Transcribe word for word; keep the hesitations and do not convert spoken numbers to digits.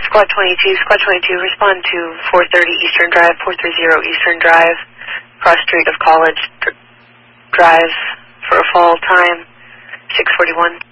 Squad twenty-two, Squad twenty-two, respond to four thirty Eastern Drive, four thirty Eastern Drive, cross street of College Drive for a fall time, six forty-one.